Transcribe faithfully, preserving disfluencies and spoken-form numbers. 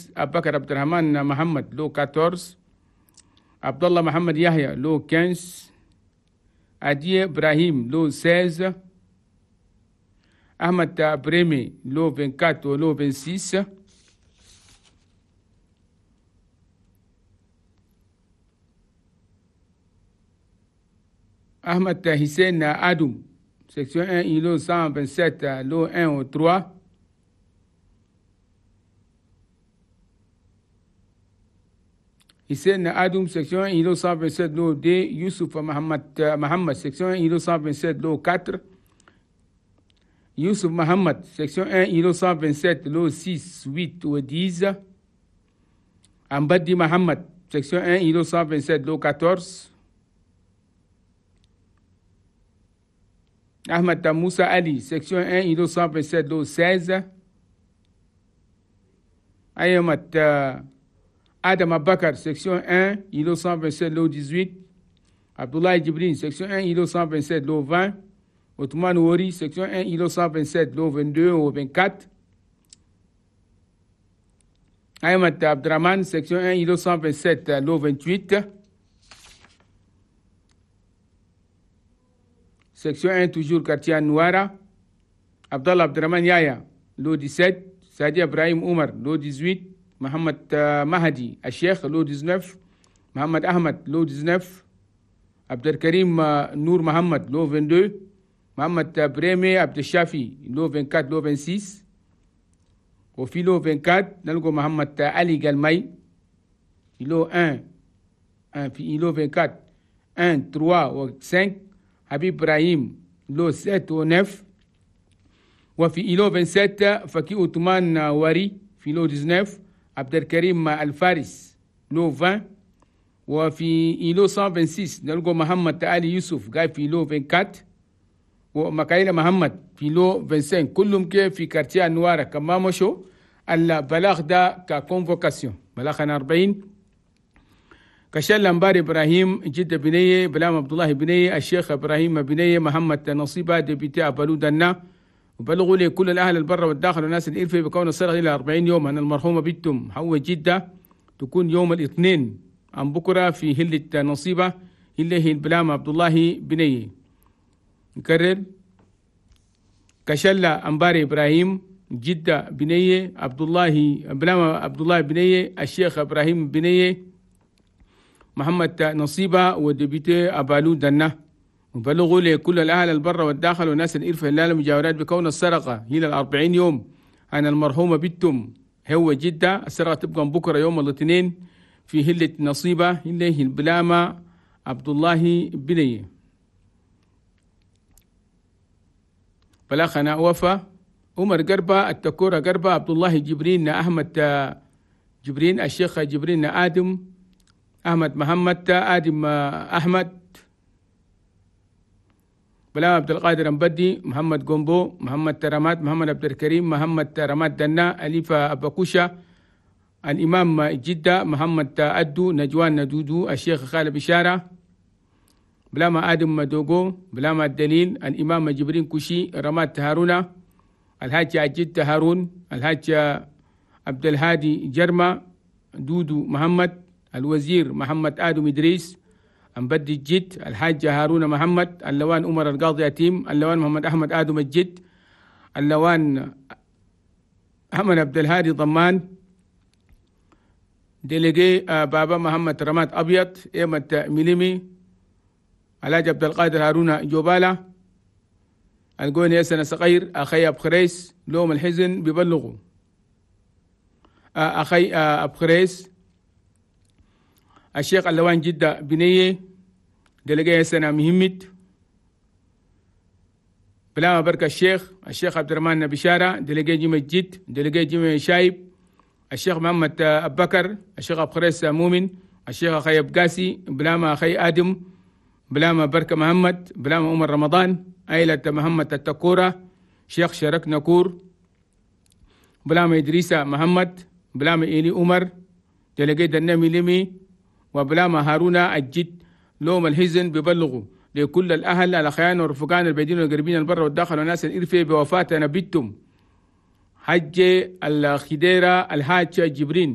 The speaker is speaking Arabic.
quinze. Abakar Abdurrahman Mohamed, lot quatorze. Abdallah Mohamed Yahya, lot quinze. Adie Ibrahim, lot seize. Ahmed Breme, lot vingt-quatre au lot vingt-six. Ahmed Hissène Adoum, section un, lot cent vingt-sept, lot un au trois. Hissène Adoum, section un, lot cent vingt-sept, lot deux. Youssouf Mohamed, Mohamed, section un, lot cent vingt-sept, lot quatre. Youssouf Mohamed, section un, lot cent vingt-sept, lot six, huit ou dix. Ambadi Mohamed, section un, lot cent vingt-sept, lot quatorze. Ahmed Moussa Ali, section un, lot cent vingt-sept, lot seize. Ayamat uh, Adam Abakar, section un, lot cent vingt-sept, lot dix-huit. Abdoulaye Djibril, section un, lot cent vingt-sept, lot vingt. Othman Wori, section un, lot cent vingt-sept, lot vingt-deux au vingt-quatre. Ayamat Abdraman, section un, lot cent vingt-sept, lot vingt-huit. Section un, toujours quartier Nouara. Abdallah Abdraman Yaya, lot dix-sept. Sadi Ibrahim Omar, lot dix-huit. Mohamed uh, Mahdi Al-Sheikh, lot dix-neuf. Mohamed Ahmed, lot dix-neuf. Abdelkarim uh, Nour Mohamed, lot vingt-deux. Mohamed uh, Breme Abdelshafi, lot vingt-quatre, lot vingt-six. Au filo vingt-quatre, Nalgo Mohamed uh, Ali Galmay, lot un, un, puis lot vingt-quatre, un, trois ou cinq. Habib Ibrahim, lot sept ou neuf. وفي إيلو vingt-sept فكي أوتمان واري في لو dix-neuf. عبد الكريم الفارس لو vingt. وفي إيلو cent vingt-six نلقى محمد علي يوسف قاعد في لو vingt-quatre. ومكايلة محمد في لو vingt-cinq. كلهم كيف في كارتيه النوارة كما مشوا البلاغ ده ككونفوكاسيون بلاغنا أربعين. كشال لمبار إبراهيم جدة بنية بلام عبد الله بنية الشيخ إبراهيم بنية محمد نصيبة ديبيتي أبلو دنا. وبلغوا لي كل الأهل البر والداخل والناس الإرفي بكون الصرغ إلى أربعين يوم أن المرحومة بنتم حوة جدة تكون يوم الاثنين عن بكرة في هلة نصيبة هله البلام عبد الله بنية. نكرر كشلة أنبار إبراهيم جدة بنية عبد الله بلام عبد الله بنية الشيخ إبراهيم بنية محمد نصيبة ودبيتي أبالو دنا. وبلغوا لكل الأهل البر والداخل والناس الإرفة اللي المجاورات بكون السرقة هي الأربعين يوم عن المرحومة بنتم هو جدة. السرقة تبقى بكرة يوم الاثنين في هلة نصيبة اللي هي البلامة عبد الله بنية. بلاخنا وفا عمر قربة التكورة قربة عبد الله جبرين أحمد جبرين الشيخ جبرين آدم أحمد محمد آدم أحمد بلام عبد القادر مبدي محمد قنبو محمد ترامات محمد عبد الكريم محمد ترامات دنا أليفة أباكوشة الإمام جدة محمد أدو نجوان ندودو الشيخ خالد بشارة بلام آدم دوغو بلام الدليل الإمام جبرين كوشي رمات هارونا الحاج عجد هارون الحاج عبد الهادي جرمة دودو محمد الوزير محمد آدم إدريس أنبدي الجد الحاج هارون محمد اللوان عمر القاضي يتيم اللوان محمد أحمد آدم الجد اللوان أحمد عبد الهادي ضمان ديليجي بابا محمد رمات أبيض إيمت ميليمي الحاج عبد القادر هارون جوبالة القوني يسن صغير أخي أبخريس لوم الحزن ببلغوا أخي أبخريس الشيخ اللوان جدة بنية دلقاء سنة مهمت بلا بركة الشيخ الشيخ عبد الرحمن بشارة دلقاء جمع جد دلقاء جمع شايب الشيخ محمد أبو بكر الشيخ أبو خريس مؤمن الشيخ أخي أبقاسي بلا أخي آدم بلا بركة محمد بلا عمر رمضان عائلة محمد التكورة شيخ شرك نكور بلا إدريسة محمد بلا إيلي عمر دلقاء دنامي لمي وبلا هارون الجد لوم الحزن ببلغوا لكل الأهل الأخيان والرفقان البعيدين والقريبين البر والداخل والناس الإرفي بوفاة نبيتم حج الخديرة الحاج جبرين